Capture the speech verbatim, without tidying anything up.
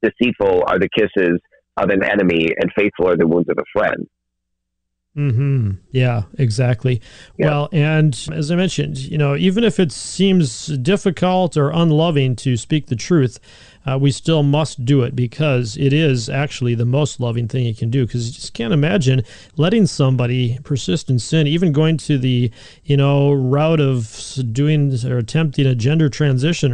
deceitful are the kisses of an enemy, and faithful are the wounds of a friend. Mm-hmm. Yeah, exactly. Yeah. Well, and as I mentioned, you know, even if it seems difficult or unloving to speak the truth, uh, we still must do it because it is actually the most loving thing you can do. Because you just can't imagine letting somebody persist in sin, even going to the, you know, route of doing or attempting a gender transition